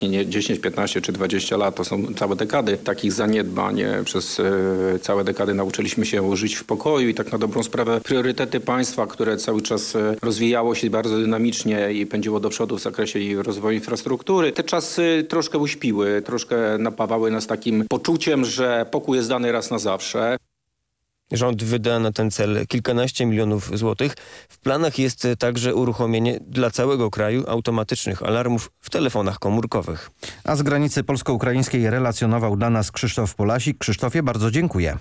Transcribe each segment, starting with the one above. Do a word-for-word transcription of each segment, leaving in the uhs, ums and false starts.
Nie dziesięć, piętnaście czy dwadzieścia lat, to są całe dekady takich zaniedbań. Przez e, całe dekady nauczyliśmy się żyć w pokoju i tak na dobrą sprawę priorytety państwa, które cały czas rozwijało się bardzo dynamicznie i pędziło do przodu w zakresie i rozwoju infrastruktury, te czasy troszkę uśpiły, troszkę napawały nas takim poczuciem, że pokój jest dany raz na zawsze. Rząd wyda na ten cel kilkanaście milionów złotych. W planach jest także uruchomienie dla całego kraju automatycznych alarmów w telefonach komórkowych. A z granicy polsko-ukraińskiej relacjonował dla nas Krzysztof Polasik. Krzysztofie, bardzo dziękuję.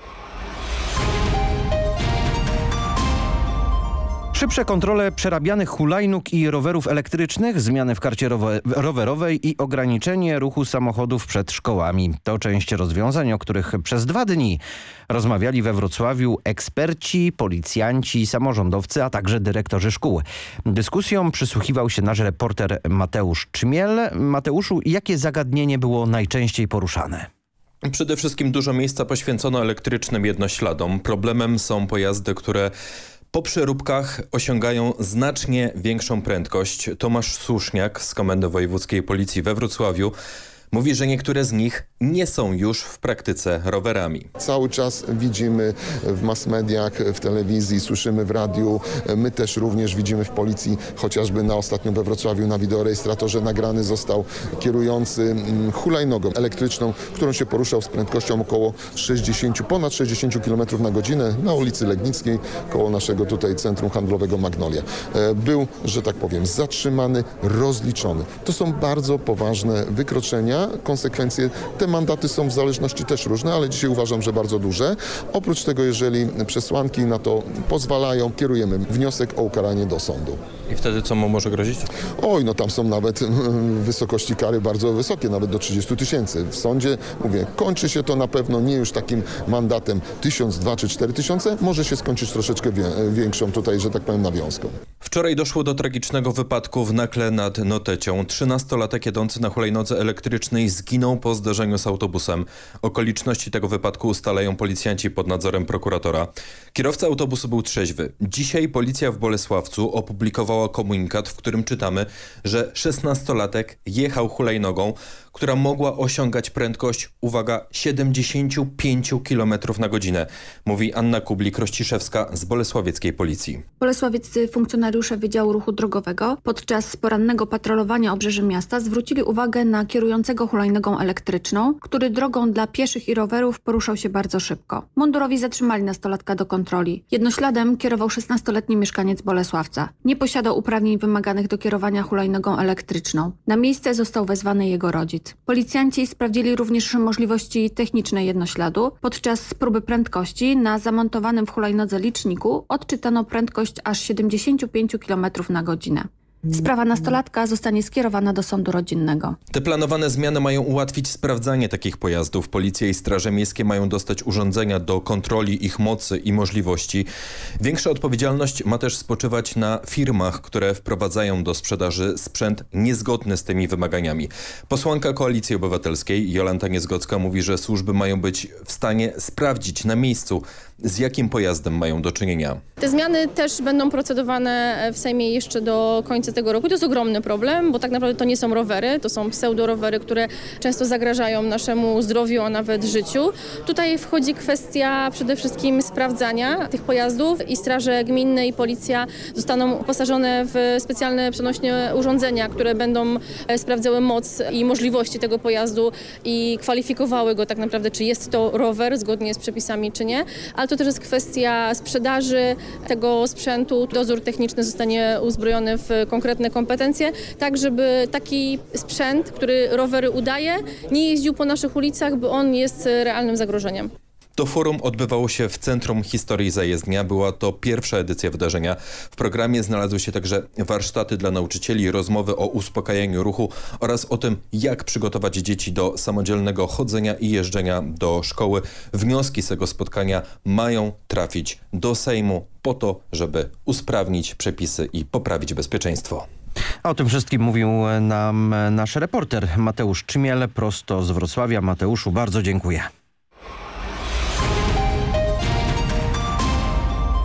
Szybsze kontrole przerabianych hulajnóg i rowerów elektrycznych, zmiany w karcie rowe rowerowej i ograniczenie ruchu samochodów przed szkołami. To część rozwiązań, o których przez dwa dni rozmawiali we Wrocławiu eksperci, policjanci, samorządowcy, a także dyrektorzy szkół. Dyskusjom przysłuchiwał się nasz reporter Mateusz Czmiel. Mateuszu, jakie zagadnienie było najczęściej poruszane? Przede wszystkim dużo miejsca poświęcono elektrycznym jednośladom. Problemem są pojazdy, które po przeróbkach osiągają znacznie większą prędkość. Tomasz Słuszniak z Komendy Wojewódzkiej Policji we Wrocławiu mówi, że niektóre z nich nie są już w praktyce rowerami. Cały czas widzimy w mass mediach, w telewizji, słyszymy w radiu. My też również widzimy w policji, chociażby na ostatnio we Wrocławiu na wideorejestratorze nagrany został kierujący hulajnogą elektryczną, którą się poruszał z prędkością około sześćdziesiąt, ponad sześćdziesiąt kilometrów na godzinę na ulicy Legnickiej, koło naszego tutaj centrum handlowego Magnolia. Był, że tak powiem, zatrzymany, rozliczony. To są bardzo poważne wykroczenia. Konsekwencje, te mandaty są w zależności też różne, ale dzisiaj uważam, że bardzo duże. Oprócz tego, jeżeli przesłanki na to pozwalają, kierujemy wniosek o ukaranie do sądu. I wtedy co mu może grozić? Oj, no tam są nawet wysokości kary bardzo wysokie, nawet do trzydziestu tysięcy. W sądzie, mówię, kończy się to na pewno nie już takim mandatem tysiąc, dwa czy cztery tysiące, może się skończyć troszeczkę wie, większą tutaj, że tak powiem, nawiązką. Wczoraj doszło do tragicznego wypadku w Nakle nad Notecią. Trzynastolatek jadący na hulajnodze elektrycznej zginął po zdarzeniu z autobusem. Okoliczności tego wypadku ustalają policjanci pod nadzorem prokuratora. Kierowca autobusu był trzeźwy. Dzisiaj policja w Bolesławcu opublikowała komunikat, w którym czytamy, że szesnastolatek jechał hulajnogą, która mogła osiągać prędkość, uwaga, siedemdziesiąt pięć kilometrów na godzinę, mówi Anna Kublik-Rościszewska z bolesławieckiej policji. Bolesławieccy funkcjonariusze Wydziału Ruchu Drogowego podczas porannego patrolowania obrzeży miasta zwrócili uwagę na kierującego hulajnogą elektryczną, który drogą dla pieszych i rowerów poruszał się bardzo szybko. Mundurowi zatrzymali nastolatka do kontroli. Jednośladem kierował szesnastoletni mieszkaniec Bolesławca. Nie posiadał uprawnień wymaganych do kierowania hulajnogą elektryczną. Na miejsce został wezwany jego rodzic. Policjanci sprawdzili również możliwości techniczne jednośladu. Podczas próby prędkości na zamontowanym w hulajnodze liczniku odczytano prędkość aż siedemdziesiąt pięć kilometrów na godzinę. Sprawa nastolatka zostanie skierowana do sądu rodzinnego. Te planowane zmiany mają ułatwić sprawdzanie takich pojazdów. Policja i straże miejskie mają dostać urządzenia do kontroli ich mocy i możliwości. Większa odpowiedzialność ma też spoczywać na firmach, które wprowadzają do sprzedaży sprzęt niezgodny z tymi wymaganiami. Posłanka Koalicji Obywatelskiej Jolanta Niezgodzka mówi, że służby mają być w stanie sprawdzić na miejscu, z jakim pojazdem mają do czynienia. Te zmiany też będą procedowane w Sejmie jeszcze do końca tego roku. To jest ogromny problem, bo tak naprawdę to nie są rowery, to są pseudorowery, które często zagrażają naszemu zdrowiu, a nawet życiu. Tutaj wchodzi kwestia przede wszystkim sprawdzania tych pojazdów i straże gminne i policja zostaną uposażone w specjalne przenośne urządzenia, które będą sprawdzały moc i możliwości tego pojazdu i kwalifikowały go tak naprawdę, czy jest to rower zgodnie z przepisami, czy nie. Ale to też jest kwestia sprzedaży tego sprzętu. Dozór techniczny zostanie uzbrojony w konkretne kompetencje, tak żeby taki sprzęt, który rowery udaje, nie jeździł po naszych ulicach, bo on jest realnym zagrożeniem. To forum odbywało się w Centrum Historii Zajezdnia. Była to pierwsza edycja wydarzenia. W programie znalazły się także warsztaty dla nauczycieli, rozmowy o uspokajaniu ruchu oraz o tym, jak przygotować dzieci do samodzielnego chodzenia i jeżdżenia do szkoły. Wnioski z tego spotkania mają trafić do Sejmu po to, żeby usprawnić przepisy i poprawić bezpieczeństwo. A o tym wszystkim mówił nam nasz reporter Mateusz Czmiel prosto z Wrocławia. Mateuszu, bardzo dziękuję.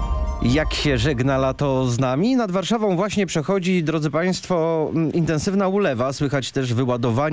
Jak się żegna lato z nami? Nad Warszawą właśnie przechodzi, drodzy Państwo, intensywna ulewa. Słychać też wyładowanie